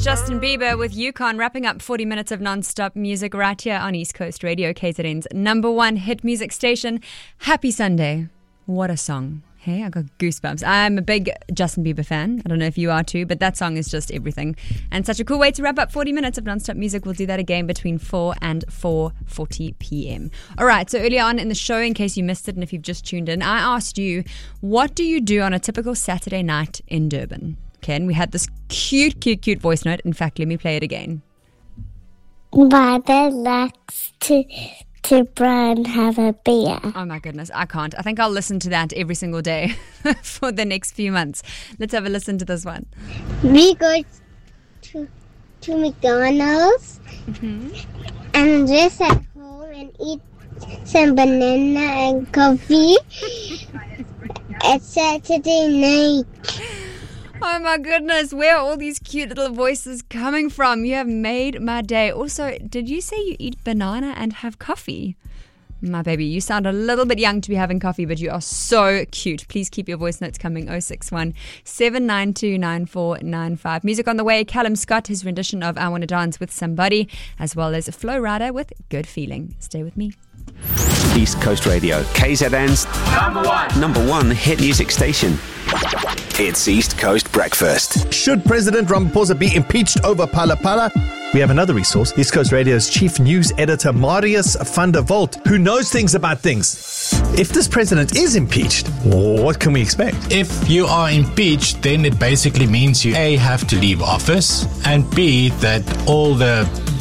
Justin Bieber with Yukon, wrapping up 40 minutes of non-stop music right here on East Coast Radio, KZN's number one hit music station. Happy Sunday. What a song. Hey, I got goosebumps. I'm a big Justin Bieber fan. I don't know if you are too, but that song is just everything. And such a cool way to wrap up 40 minutes of non-stop music. We'll do that again between 4 and 4:40 p.m. All right, so earlier on in the show, in case you missed it and if you've just tuned in, I asked you, what do you do on a typical Saturday night in Durban? Okay, and we had this cute voice note. In fact, let me play it again. Baba likes to and have a beer. Oh my goodness, I can't. I think I'll listen to that every single day for the next few months. Let's have a listen to this one. We go to McDonald's and just at home and eat some banana and coffee at Saturday night. Oh my goodness, where are all these cute little voices coming from? You have made my day. Also, did you say you eat banana and have coffee? My baby, you sound a little bit young to be having coffee, but you are so cute. Please keep your voice notes coming. 061 792 9495. Music on the way. Callum Scott, his rendition of I Want to Dance with Somebody, as well as Flo Rida with Good Feeling. Stay with me. East Coast Radio, KZN's number one hit music station. It's East Coast Breakfast. Should President Ramaphosa be impeached over Phala Phala? We have another resource, East Coast Radio's chief news editor, Marius van der Walt, who knows things about things. If this president is impeached, what can we expect? If you are impeached, then it basically means you A, have to leave office, and B, that all the